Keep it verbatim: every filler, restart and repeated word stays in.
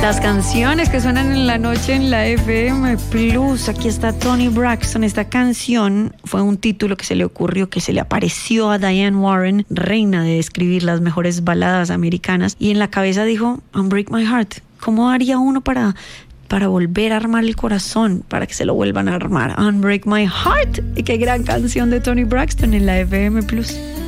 Las canciones que suenan en la noche en la F M Plus. Aquí está Toni Braxton. Esta canción fue un título que se le ocurrió, que se le apareció a Diane Warren, reina de escribir las mejores baladas americanas, y en la cabeza dijo, Unbreak My Heart. ¿Cómo haría uno para, para volver a armar el corazón, para que se lo vuelvan a armar? Unbreak My Heart. Y qué gran canción de Toni Braxton en la F M Plus.